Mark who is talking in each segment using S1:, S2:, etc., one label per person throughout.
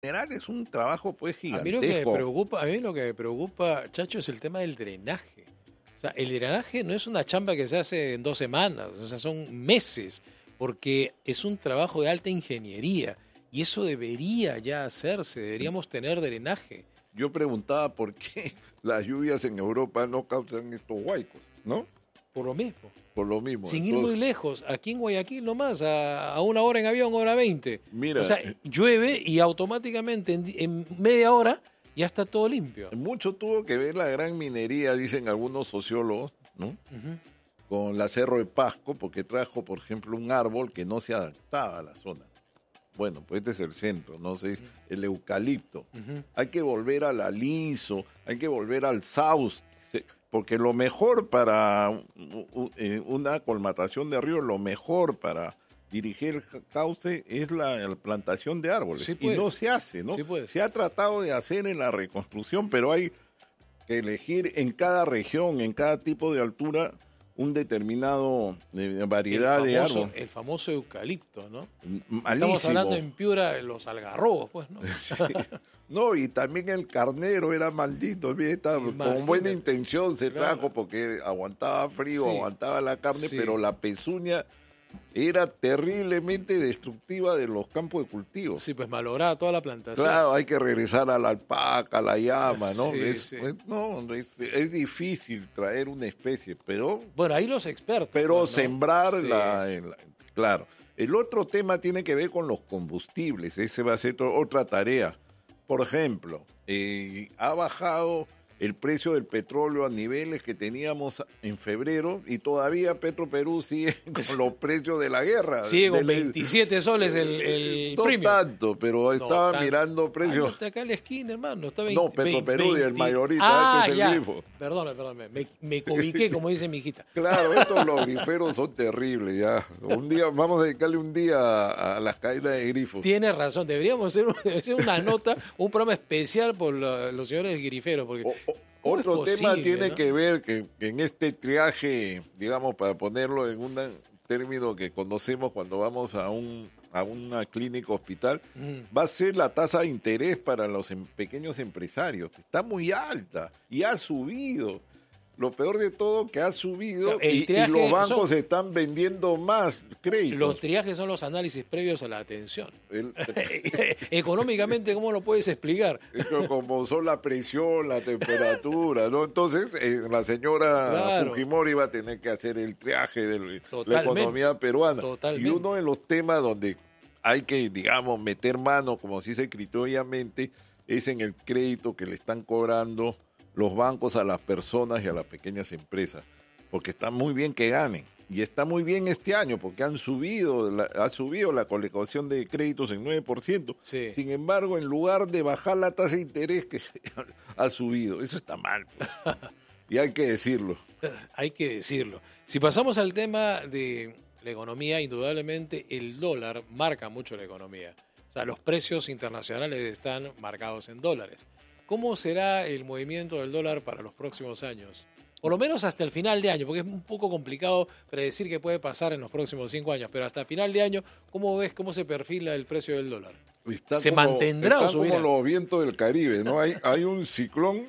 S1: general es un trabajo pues
S2: A mí lo que
S1: gigantesco.
S2: me preocupa, Chacho, es el tema del drenaje. O sea, el drenaje no es una chamba que se hace en 2 semanas, o sea, son meses, porque es un trabajo de alta ingeniería y eso debería ya hacerse, deberíamos tener drenaje.
S1: Yo preguntaba por qué las lluvias en Europa no causan estos huaicos, ¿no?
S2: Por lo mismo.
S1: Por lo mismo.
S2: Sin ir muy lejos, aquí en Guayaquil nomás, a 1 hora en avión, 1 hora 20.
S1: Mira,
S2: O sea, llueve y automáticamente en media hora ya está todo limpio.
S1: mucho tuvo que ver la gran minería, dicen algunos sociólogos, ¿no?
S2: Ujú.
S1: Con la Cerro de Pasco, porque trajo, por ejemplo, un árbol que no se adaptaba a la zona. Bueno, pues este es el centro, no sé, el eucalipto.
S2: Ujú.
S1: Hay que volver al aliso, hay que volver al sauce, porque lo mejor para una colmatación de río, lo mejor para dirigir el cauce es la plantación de árboles.
S2: Sí,
S1: Y
S2: pues.
S1: no se hace, ¿no?
S2: Sí, pues.
S1: Se ha tratado de hacer en la reconstrucción, pero hay que elegir en cada región, en cada tipo de altura, un determinado variedad de árboles.
S2: El famoso eucalipto, ¿no?
S1: Malísimo.
S2: Estamos hablando en Piura de los algarrobos, pues, ¿no?
S1: Sí. No, y también el carnero era maldito, con buena intención se trajo porque aguantaba frío,
S2: Sí.
S1: aguantaba la carne,
S2: Sí.
S1: pero la pezuña era terriblemente destructiva de los campos de cultivo.
S2: Sí, pues malograda toda la plantación.
S1: Claro, hay que regresar a la alpaca, a la llama, ¿no?
S2: Sí, sí.
S1: Es difícil traer una especie, pero
S2: Bueno, ahí los expertos. pues, ¿no?
S1: sembrar
S2: Sí.
S1: claro. El otro tema tiene que ver con los combustibles, ese va a ser otra tarea. Por ejemplo, ha bajado el precio del petróleo a niveles que teníamos en febrero y todavía Petroperú sigue con los precios de la guerra.
S2: Sigue con 27 soles el
S1: no
S2: premium.
S1: tanto, pero estaba
S2: tanto.
S1: mirando precios.
S2: No está acá en la esquina, hermano. Está
S1: No, Petroperú y el mayorista, este es el
S2: ya.
S1: grifo.
S2: Perdón, me cobiqué, como dice mi hijita.
S1: Claro, estos lobriferos son terribles ya. Un día, vamos a dedicarle un día a las caídas de grifos.
S2: Tienes razón, deberíamos hacer una nota, un programa especial por los señores griferos, porque
S1: Otro tema
S2: posible,
S1: tiene
S2: ¿no?
S1: que ver que en este triaje, digamos, para ponerlo en un término que conocemos cuando vamos a una clínica hospital, va a ser la tasa de interés para los pequeños empresarios. Está muy alta y ha subido. Lo peor de todo que ha subido y los bancos están vendiendo más créditos.
S2: Los triajes son los análisis previos a la atención. Económicamente, ¿cómo lo puedes explicar?
S1: Como son la presión, la temperatura, ¿no? Entonces, la señora Fujimori va a tener que hacer el triaje de la economía peruana.
S2: Totalmente.
S1: Y uno de los temas donde hay que, digamos, meter mano, como se dice criteriosamente, es en el crédito que le están cobrando los bancos a las personas y a las pequeñas empresas, porque está muy bien que ganen y está muy bien este año porque ha subido la colocación de créditos en 9%.
S2: Sí.
S1: Sin embargo, en lugar de bajar la tasa de interés que ha subido, eso está mal, pues. Y hay que decirlo.
S2: Hay que decirlo. Si pasamos al tema de la economía, indudablemente el dólar marca mucho la economía. O sea, los precios internacionales están marcados en dólares. ¿Cómo será el movimiento del dólar para los próximos años? Por lo menos hasta el final de año, porque es un poco complicado predecir qué puede pasar en los próximos 5 años, pero hasta el final de año, ¿cómo ves cómo se perfila el precio del dólar? ¿Mantendrá o subirá?
S1: Como los vientos del Caribe, ¿no? Hay un ciclón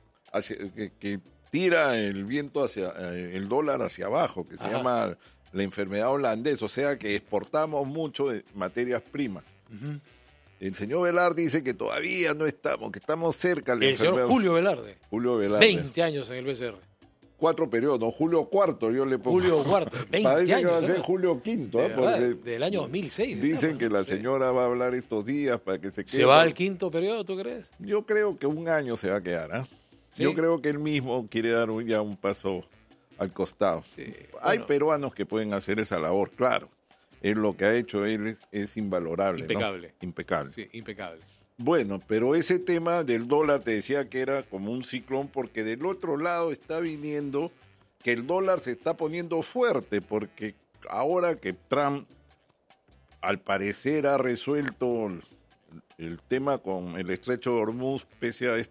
S1: que tira el viento hacia el dólar hacia abajo, que se llama la enfermedad holandesa, o sea que exportamos mucho de materias primas. Uh-huh. El señor Velarde dice que todavía no estamos, que estamos cerca de la enfermedad.
S2: El señor Julio Velarde. 20 años en el BCR.
S1: 4 periodos, Julio IV, yo le pongo.
S2: Julio IV, 20
S1: Parece
S2: años.
S1: Que va a ser Julio V,
S2: porque del año 2006.
S1: Dicen que la señora va a hablar estos días para que se quede.
S2: ¿Se va al 5º periodo, tú crees?
S1: Yo creo que un año se va a quedar, ¿Sí? Yo creo que él mismo quiere dar ya un paso al costado. Sí, Hay peruanos que pueden hacer esa labor, claro. Lo que ha hecho él es invalorable.
S2: Impecable.
S1: ¿No? Impecable.
S2: Sí, impecable.
S1: Bueno, pero ese tema del dólar te decía que era como un ciclón porque del otro lado está viniendo que el dólar se está poniendo fuerte porque ahora que Trump al parecer ha resuelto el tema con el estrecho de Hormuz pese a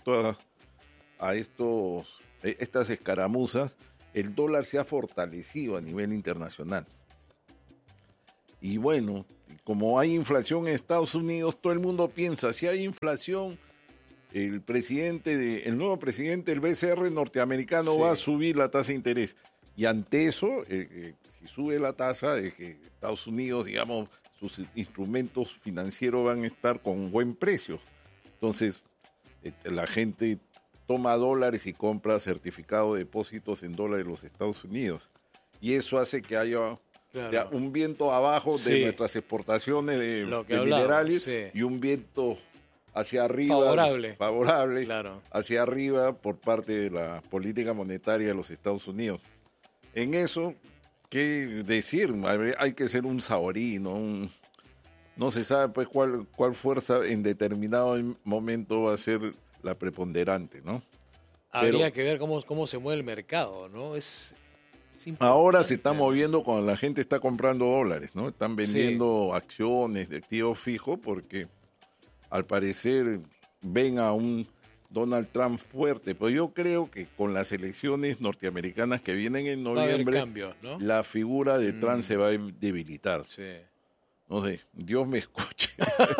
S1: estas escaramuzas, el dólar se ha fortalecido a nivel internacional. Y bueno, como hay inflación en Estados Unidos, todo el mundo piensa, si hay inflación, el nuevo presidente del BCR norteamericano va a subir la tasa de interés. Y ante eso, si sube la tasa, de que Estados Unidos, digamos, sus instrumentos financieros van a estar con buen precio. Entonces, la gente toma dólares y compra certificado de depósitos en dólares de los Estados Unidos. Y eso hace que haya un viento abajo de nuestras exportaciones de minerales y un viento hacia arriba, favorable hacia arriba por parte de la política monetaria de los Estados Unidos. En eso, ¿qué decir? Hay que ser un saborino, no se sabe pues cuál fuerza en determinado momento va a ser la preponderante, ¿no?
S2: Habría que ver cómo se mueve el mercado, ¿no?
S1: Ahora se está moviendo cuando la gente está comprando dólares, ¿no? Están vendiendo acciones de activos fijos porque al parecer ven a un Donald Trump fuerte, pero yo creo que con las elecciones norteamericanas que vienen en noviembre,
S2: cambios, ¿no?
S1: La figura de Trump se va a debilitar. Sí. No sé, Dios me escuche.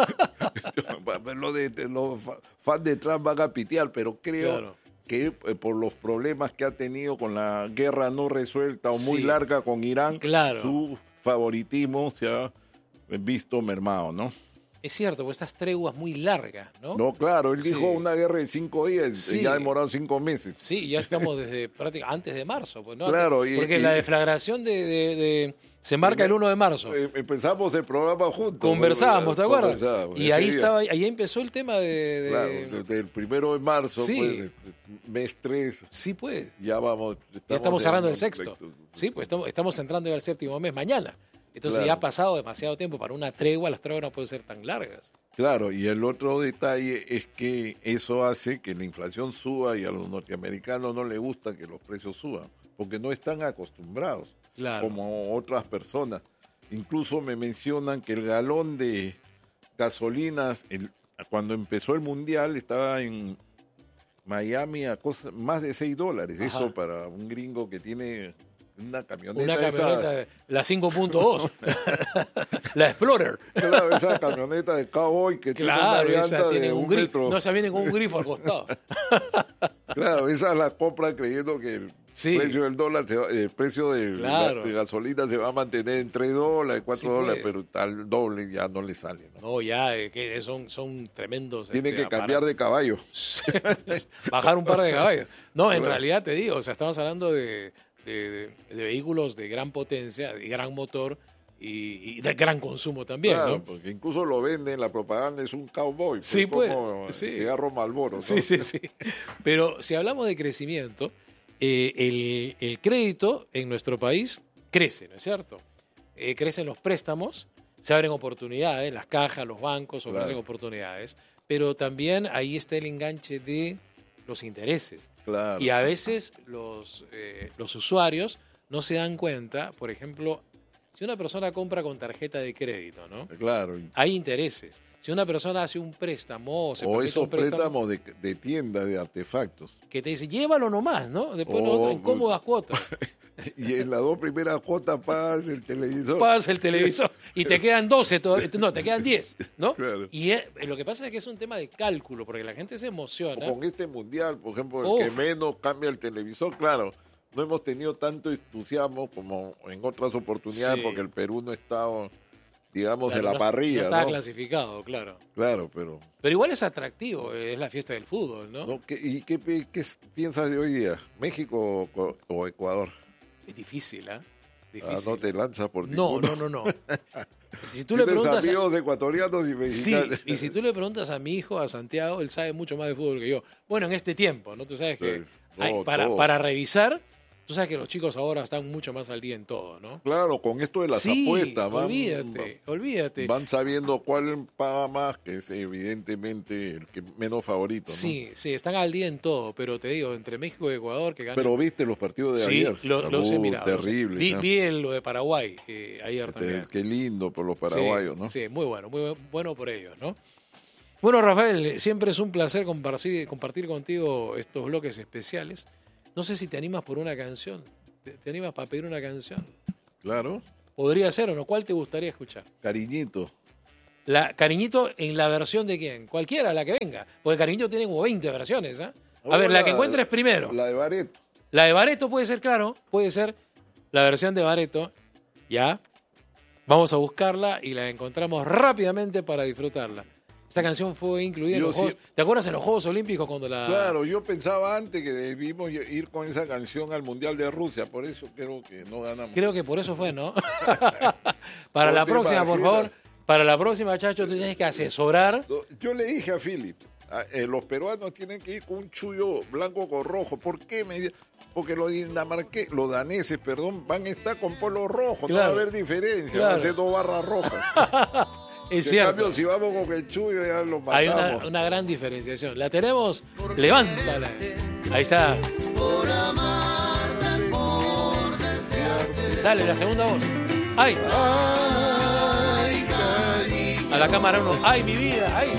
S1: Los fans de Trump van a pitear, pero creo que por los problemas que ha tenido con la guerra no resuelta o muy larga con Irán, su favoritismo se ha visto mermado, ¿no?
S2: Es cierto, porque estas treguas muy largas, ¿no?
S1: No, claro, él dijo una guerra de 5 días, y ya ha demorado 5 meses.
S2: Sí, ya estamos desde prácticamente antes de marzo, pues, ¿no?
S1: Claro,
S2: porque la deflagración se marca el 1 de marzo.
S1: Empezamos el programa juntos.
S2: Conversábamos, ¿te acuerdas? Y ahí empezó el tema
S1: Claro, desde el 1 de marzo, pues, mes 3.
S2: Sí, pues.
S1: Ya
S2: estamos cerrando el sexto. Sí, pues estamos entrando ya al 7º mes mañana. Entonces ya ha pasado demasiado tiempo para una tregua, las treguas no pueden ser tan largas.
S1: Claro, y el otro detalle es que eso hace que la inflación suba y a los norteamericanos no les gusta que los precios suban, porque no están acostumbrados como otras personas. Incluso me mencionan que el galón de gasolinas, cuando empezó el Mundial, estaba en Miami a más de $6. Ajá. Eso para un gringo que tiene una camioneta,
S2: la 5.2, la Explorer.
S1: Claro, esa camioneta de cowboy que tiene una llanta de un metro.
S2: No, esa viene con un grifo al costado.
S1: Claro, esa la compra creyendo que el precio del dólar, el precio de gasolina se va a mantener en $3, $4, pero tal doble ya no le sale.
S2: No, ya que son tremendos.
S1: Tienen que cambiar de caballo.
S2: Bajar un par de caballos. No, en realidad te digo, o sea, estamos hablando de vehículos de gran potencia, de gran motor y de gran consumo también,
S1: claro,
S2: ¿no?
S1: Porque incluso lo venden, la propaganda es un cowboy,
S2: sí, pues,
S1: como cigarro Marlboro, ¿no?
S2: Sí. Pero si hablamos de crecimiento, el crédito en nuestro país crece, ¿no es cierto? Crecen los préstamos, se abren oportunidades, las cajas, los bancos ofrecen oportunidades, pero también ahí está el enganche de los intereses.
S1: Claro.
S2: Y a veces los usuarios no se dan cuenta, por ejemplo, si una persona compra con tarjeta de crédito, ¿no?
S1: Claro.
S2: Hay intereses. Si una persona hace un préstamo
S1: o esos préstamos de tiendas de artefactos.
S2: Que te dice, llévalo nomás, ¿no? Después en cómodas cuotas.
S1: Y en las 2 primeras cuotas pagas el televisor.
S2: Pagas el televisor y te quedan 12, no, te quedan 10, ¿no?
S1: Claro.
S2: Y lo que pasa es que es un tema de cálculo, porque la gente se emociona.
S1: O con este mundial, por ejemplo, el que menos cambia el televisor, claro. No hemos tenido tanto entusiasmo como en otras oportunidades porque el Perú no estaba, digamos, en la parrilla.
S2: No está clasificado, claro.
S1: Claro, pero
S2: igual es atractivo, es la fiesta del fútbol, ¿no?
S1: ¿Y qué piensas de hoy día? ¿México o Ecuador?
S2: Es difícil, ¿eh?
S1: No te lanzas por ninguno.
S2: No. Si tú le preguntas
S1: amigos ecuatorianos y mexicanos.
S2: Sí, y si tú le preguntas a mi hijo, a Santiago, él sabe mucho más de fútbol que yo. Bueno, en este tiempo, ¿no? Tú sabes que para revisar, tú sabes que los chicos ahora están mucho más al día en todo, ¿no?
S1: Claro, con esto de las apuestas.
S2: Olvídate.
S1: Van sabiendo cuál paga más, que es evidentemente el que menos favorito, ¿no?
S2: Sí, están al día en todo, pero te digo, entre México y Ecuador que ganan.
S1: Pero viste los partidos de ayer.
S2: Sí, los he mirado.
S1: Terrible.
S2: Vi lo de Paraguay ayer también.
S1: Qué lindo por los paraguayos, ¿no?
S2: Sí, muy bueno por ellos, ¿no? Bueno, Rafael, siempre es un placer compartir contigo estos bloques especiales. No sé si te animas por una canción. ¿Te animas para pedir una canción?
S1: Claro.
S2: podría ser o no. ¿Cuál te gustaría escuchar?
S1: Cariñito.
S2: Cariñito en la versión de quién? Cualquiera, la que venga. Porque Cariñito tiene como 20 versiones, ¿ah? A ver, la que encuentres primero.
S1: La de Bareto.
S2: La de Bareto puede ser, claro, puede ser la versión de Bareto. Ya. Vamos a buscarla y la encontramos rápidamente para disfrutarla. Esta canción fue incluida en los Juegos. ¿Te acuerdas en los Juegos Olímpicos cuando la...?
S1: Claro, yo pensaba antes que debimos ir con esa canción al Mundial de Rusia, por eso creo que no ganamos.
S2: Creo que por eso fue, ¿no? Para la próxima, por favor. Para la próxima, Chacho, tú tienes que asesorar.
S1: Yo le dije a Philip, los peruanos tienen que ir con un chullo blanco con rojo. ¿Por qué? Porque los daneses, van a estar con polo rojo, claro. No va a haber diferencia, claro. Van a ser 2 barras rojas.
S2: Es cierto.
S1: En cambio, si vamos con el chullo ya los matamos.
S2: Hay una gran diferenciación. ¿La tenemos? Levántala. Ahí está. Dale, la segunda voz. ¡Ay! A la cámara 1. ¡Ay, mi vida! ¡Ay!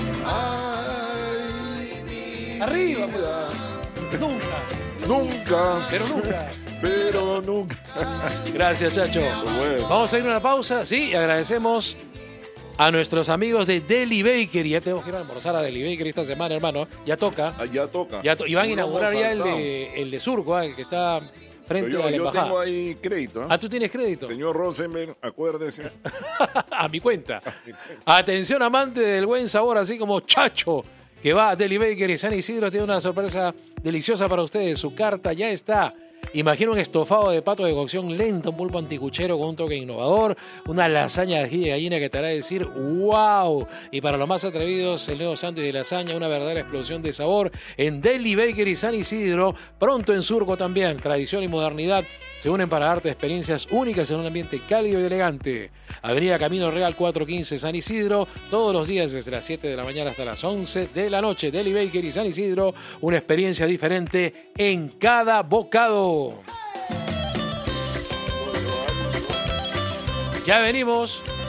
S2: Arriba, pues.
S1: Nunca.
S2: Pero nunca. Gracias, Chacho. Bueno. Vamos a ir a una pausa, sí, y agradecemos a nuestros amigos de Deli Bakery. Ya tenemos que ir a almorzar a Deli Bakery esta semana, hermano. Ya toca.
S1: Ya toca.
S2: Y van a inaugurar ya el de Surco, el que está frente a la embajada.
S1: Yo tengo ahí crédito.
S2: Ah, ¿tú tienes crédito?
S1: Señor Rosenberg, acuérdese.
S2: A mi cuenta. Atención, amante del buen sabor, así como Chacho, que va a Deli Bakery San Isidro. Tiene una sorpresa deliciosa para ustedes. Su carta ya está. Imagina un estofado de pato de cocción lenta, un pulpo anticuchero con un toque innovador, una lasaña de ají de gallina que te hará decir ¡wow! Y para los más atrevidos, el nuevo sándwich de lasaña, una verdadera explosión de sabor en Deli Bakery San Isidro, pronto en Surco también. Tradición y modernidad se unen para darte experiencias únicas en un ambiente cálido y elegante. Avenida Camino Real 415 San Isidro, todos los días desde las 7 de la mañana hasta las 11 de la noche. Deli Bakery San Isidro, una experiencia diferente en cada bocado. Ya venimos.